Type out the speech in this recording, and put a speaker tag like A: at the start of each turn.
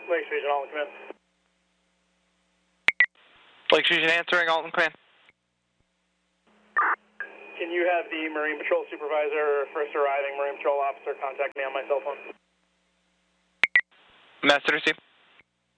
A: Lakes Region, Alton Command.
B: Lakes Region answering, Alton Command.
A: Can you have the Marine Patrol Supervisor or first arriving Marine Patrol Officer contact me on my cell phone?
B: Message received.